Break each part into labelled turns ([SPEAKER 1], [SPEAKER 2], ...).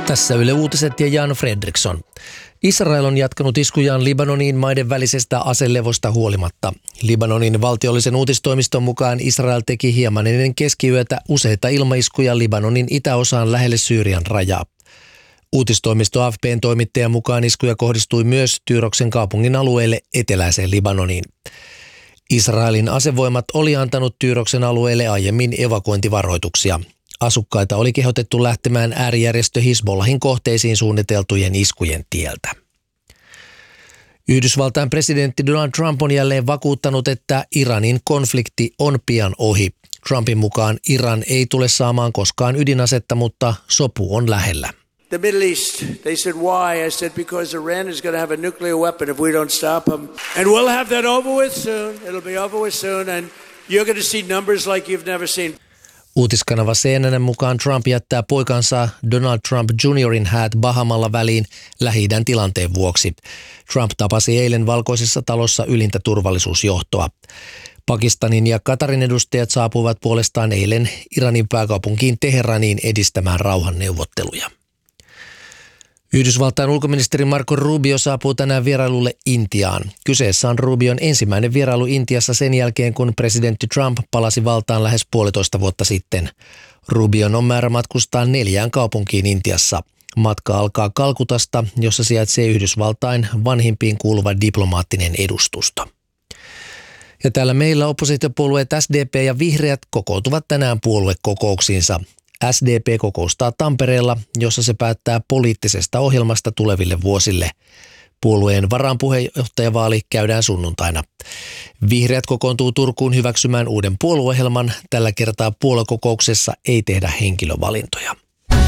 [SPEAKER 1] Tässä Yle Uutiset ja Jan Fredriksson. Israel on jatkanut iskujaan Libanoniin maiden välisestä aselevosta huolimatta. Libanonin valtiollisen uutistoimiston mukaan Israel teki hieman ennen keskiyötä useita ilmaiskuja Libanonin itäosaan lähelle Syyrian rajaa. Uutistoimisto AFP:n toimittajan mukaan iskuja kohdistui myös Tyroksen kaupungin alueelle eteläiseen Libanoniin. Israelin asevoimat oli antanut Tyroksen alueelle aiemmin evakuointivaroituksia. Asukkaita oli kehotettu lähtemään äärijärjestö Hizbollahin kohteisiin suunniteltujen iskujen tieltä. Yhdysvaltain presidentti Donald Trump on jälleen vakuuttanut, että Iranin konflikti on pian ohi. Trumpin mukaan Iran ei tule saamaan koskaan ydinasetta, mutta sopu on lähellä.
[SPEAKER 2] The Middle East, they said why? I said because Iran is going to have a nuclear weapon if we don't stop them. And we'll have that over with soon. It'll be over with soon and you're going to see numbers like you've never seen.
[SPEAKER 1] Uutiskanava CNN mukaan Trump jättää poikansa Donald Trump Jr.in häät Bahamalla väliin Lähi-idän tilanteen vuoksi. Trump tapasi eilen Valkoisessa talossa ylintä turvallisuusjohtoa. Pakistanin ja Katarin edustajat saapuivat puolestaan eilen Iranin pääkaupunkiin Teheraniin edistämään rauhanneuvotteluja. Yhdysvaltain ulkoministeri Marco Rubio saapuu tänään vierailulle Intiaan. Kyseessä on Rubion ensimmäinen vierailu Intiassa sen jälkeen, kun presidentti Trump palasi valtaan lähes 1,5 vuotta sitten. Rubion on määrä matkustaa 4 kaupunkiin Intiassa. Matka alkaa Kalkutasta, jossa sijaitsee Yhdysvaltain vanhimpiin kuuluva diplomaattinen edustusto. Ja täällä meillä oppositiopuolueet SDP ja Vihreät kokoontuvat tänään puoluekokouksiinsa. SDP kokoustaa Tampereella, jossa se päättää poliittisesta ohjelmasta tuleville vuosille. Puolueen varaanpuheenjohtajavaali käydään sunnuntaina. Vihreät kokoontuu Turkuun hyväksymään uuden puolueohjelman. Tällä kertaa puoluekokouksessa ei tehdä henkilövalintoja.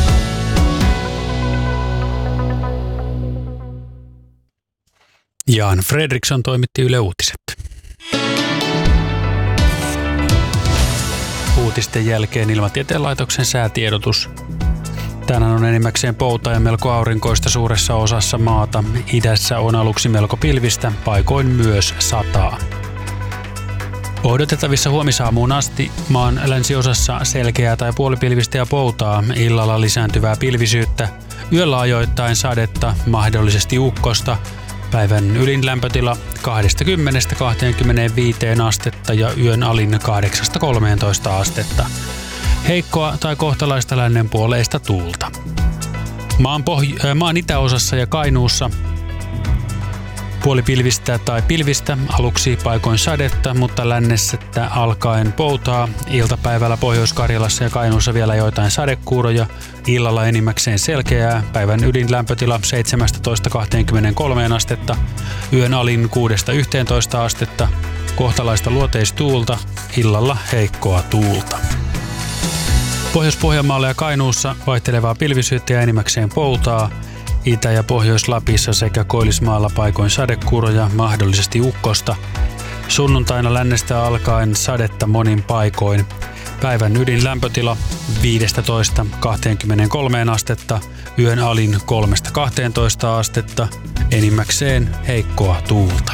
[SPEAKER 3] Jan Fredriksson toimitti Yle Uutiset. Uutisten jälkeen Ilmatieteen laitoksen säätiedotus. Tänään on enimmäkseen poutaa ja melko aurinkoista suuressa osassa maata. Idässä on aluksi melko pilvistä, paikoin myös sataa. Odotettavissa huomisaamuun asti maan länsiosassa selkeää tai puolipilvistä ja poutaa, illalla lisääntyvää pilvisyyttä, yöllä ajoittain sadetta, mahdollisesti ukkosta. Päivän ylin lämpötila 20–25 astetta ja yön alin 8–13 astetta. Heikkoa tai kohtalaista lännenpuoleista tuulta. Maan itäosassa ja Kainuussa puolipilvistä tai pilvistä, aluksi paikoin sadetta, mutta lännessä alkaen poutaa. Iltapäivällä Pohjois-Karjalassa ja Kainuussa vielä joitain sadekuuroja. Illalla enimmäkseen selkeää. Päivän ydinlämpötila 17–23 astetta. Yön alin 6–11 astetta. Kohtalaista luoteistuulta. Illalla heikkoa tuulta. Pohjois-Pohjanmaalla ja Kainuussa vaihtelevaa pilvisyyttä ja enimmäkseen poutaa. Itä- ja Pohjois-Lapissa sekä Koillismaalla paikoin sadekuuroja, mahdollisesti ukkosta. Sunnuntaina lännestä alkaen sadetta monin paikoin. Päivän ydinlämpötila 15–23 astetta, yön alin 3–12 astetta, enimmäkseen heikkoa tuulta.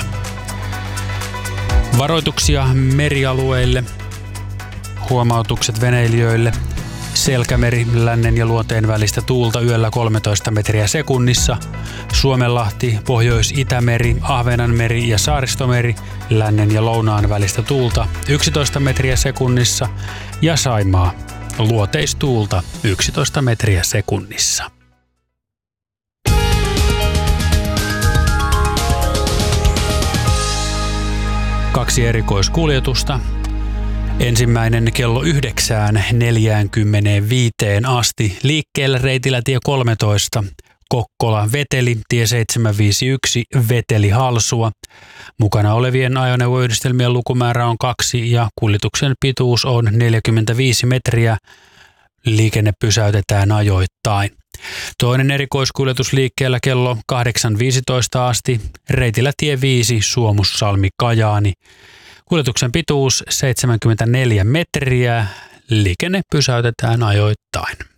[SPEAKER 3] Varoituksia merialueille, huomautukset veneilijöille. Selkämeri, lännen ja luoteen välistä tuulta yöllä 13 metriä sekunnissa. Suomenlahti, Pohjois-Itämeri, Ahvenanmeri ja Saaristomeri, lännen ja lounaan välistä tuulta 11 metriä sekunnissa. Ja Saimaa, luoteistuulta 11 metriä sekunnissa. Kaksi erikoiskuljetusta. Ensimmäinen kello 9:45 asti liikkeellä reitillä tie 13, Kokkola-Veteli, tie 751, Veteli-Halsua. Mukana olevien ajoneuvoyhdistelmien lukumäärä on 2 ja kuljetuksen pituus on 45 metriä. Liikenne pysäytetään ajoittain. Toinen erikoiskuljetus liikkeellä kello 8:15 asti, reitillä tie 5, Suomussalmi-Kajaani. Kuljetuksen pituus 74 metriä. Liikenne pysäytetään ajoittain.